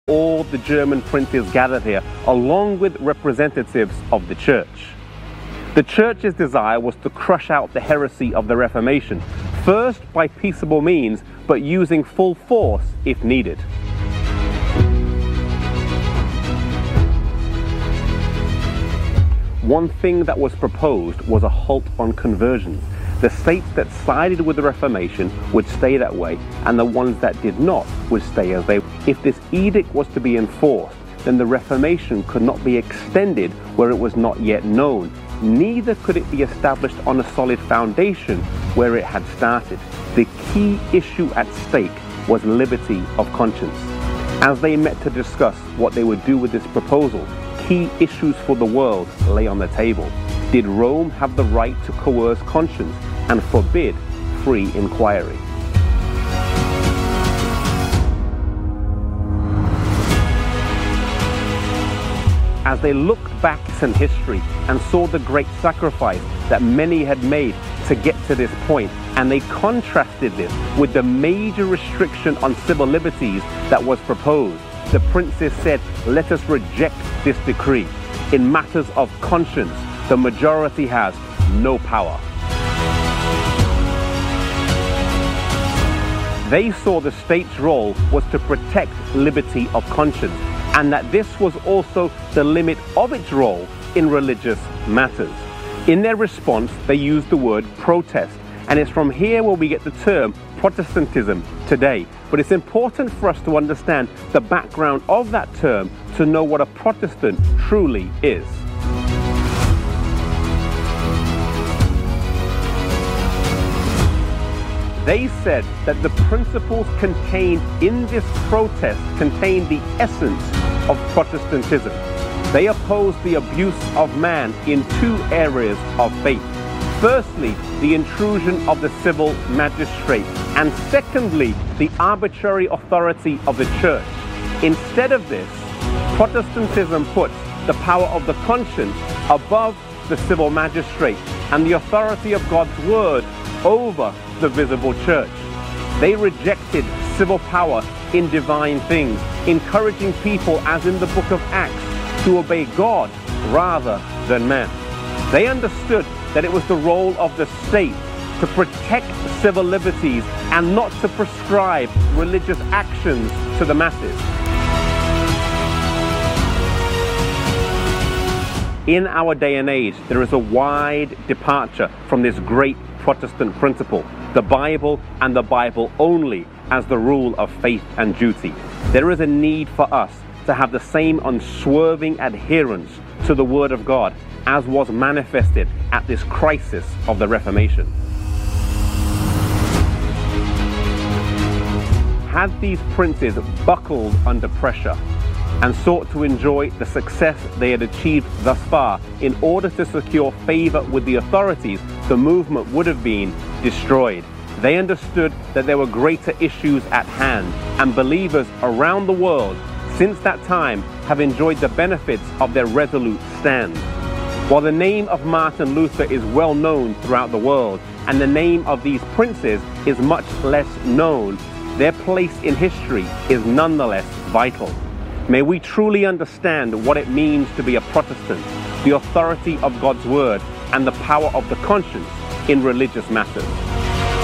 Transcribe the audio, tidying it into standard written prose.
all the German princes gathered here, along with representatives of the church. The church's desire was to crush out the heresy of the Reformation, first by peaceable means, but using full force if needed. One thing that was proposed was a halt on conversions. The states that sided with the Reformation would stay that way, and the ones that did not would stay as they were. If this edict was to be enforced, then the Reformation could not be extended where it was not yet known. Neither could it be established on a solid foundation where it had started. The key issue at stake was liberty of conscience. As they met to discuss what they would do with this proposal, key issues for the world lay on the table. Did Rome have the right to coerce conscience and forbid free inquiry? As they looked back in history and saw the great sacrifice that many had made to get to this point, and they contrasted this with the major restriction on civil liberties that was proposed, the princes said, "Let us reject this decree. In matters of conscience, the majority has no power." They saw the state's role was to protect liberty of conscience, and that this was also the limit of its role in religious matters. In their response, they used the word protest, and it's from here where we get the term Protestantism today. But it's important for us to understand the background of that term to know what a Protestant truly is. They said that the principles contained in this protest contained the essence of Protestantism. They opposed the abuse of man in two areas of faith. Firstly, the intrusion of the civil magistrate, and secondly, the arbitrary authority of the church. Instead of this, Protestantism puts the power of the conscience above the civil magistrate and the authority of God's word over the visible church. They rejected civil power in divine things, encouraging people, as in the book of Acts, to obey God rather than man. They understood that it was the role of the state to protect civil liberties and not to prescribe religious actions to the masses. In our day and age, there is a wide departure from this great Protestant principle, the Bible and the Bible only as the rule of faith and duty. There is a need for us to have the same unswerving adherence to the Word of God as was manifested at this crisis of the Reformation. Had these princes buckled under pressure and sought to enjoy the success they had achieved thus far in order to secure favor with the authorities, the movement would have been destroyed. They understood that there were greater issues at hand, and believers around the world since that time have enjoyed the benefits of their resolute stand. While the name of Martin Luther is well known throughout the world, and the name of these princes is much less known, their place in history is nonetheless vital. May we truly understand what it means to be a Protestant, the authority of God's word, and the power of the conscience in religious matters.